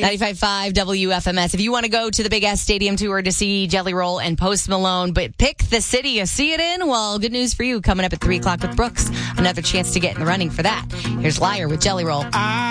95.5 WFMS. If you want to go to the Big S Stadium tour to see Jelly Roll and Post Malone, but pick the city you see it in, well, good news for you. Coming up at 3 o'clock with Brooks. Another chance to get in the running for that. Here's Liar with Jelly Roll.